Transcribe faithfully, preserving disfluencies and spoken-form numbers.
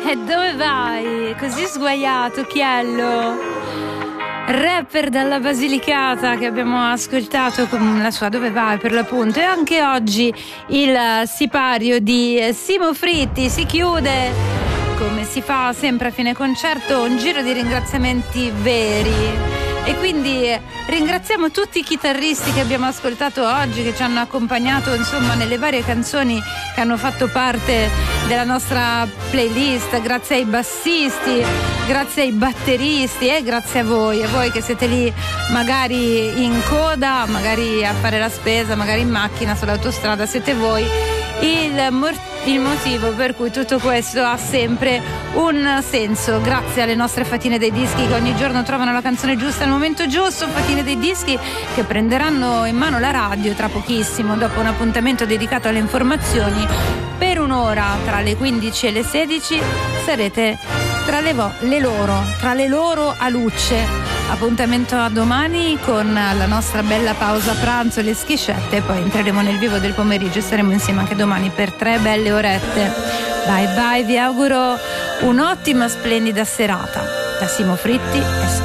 E dove vai? Così sguaiato, Chiello. Rapper dalla Basilicata che abbiamo ascoltato con la sua Dove vai per l'appunto. E anche oggi il sipario di Simo Fritti si chiude, come si fa sempre a fine concerto, un giro di ringraziamenti veri. E quindi ringraziamo tutti i chitarristi che abbiamo ascoltato oggi, che ci hanno accompagnato insomma nelle varie canzoni che hanno fatto parte della nostra playlist. Grazie ai bassisti, grazie ai batteristi e grazie a voi, a voi che siete lì magari in coda, magari a fare la spesa, magari in macchina sull'autostrada. Siete voi il, mor- il motivo per cui tutto questo ha sempre un senso. Grazie alle nostre fatine dei dischi che ogni giorno trovano la canzone giusta al momento giusto, fatine dei dischi che prenderanno in mano la radio tra pochissimo, dopo un appuntamento dedicato alle informazioni. Per un'ora tra le quindici e le sedici sarete tra le, vo- le loro, tra le loro a luce. Appuntamento a domani con la nostra bella pausa pranzo e le schiscette, poi entreremo nel vivo del pomeriggio e saremo insieme anche domani per tre belle orette. Bye bye, vi auguro un'ottima, splendida serata. Da Simo Fritti è